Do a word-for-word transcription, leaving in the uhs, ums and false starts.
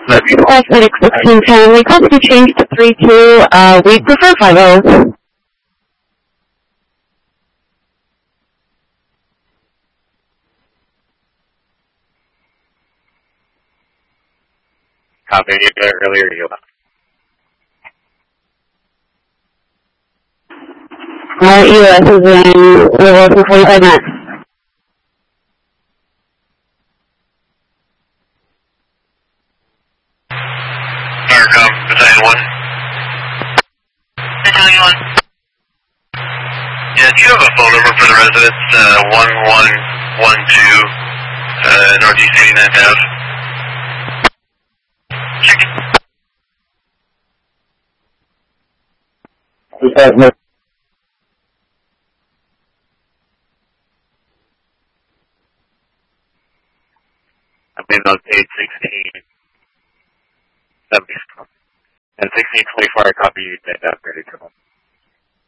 Athletic sixteen ten, we called to change to three two, uh, we prefer five oh. Copy, you got earlier, you left. Uh, U S is in, we're working forty-five knots. Aircom, Battalion one. Battalion one. Yeah, do you have a phone number for the residents? Uh, one one one two, uh, Northeast eighty-ninth Ave. Check it. We have no. I mean, on page sixteen. And sixteen twenty-four, I copy you, that ready to go.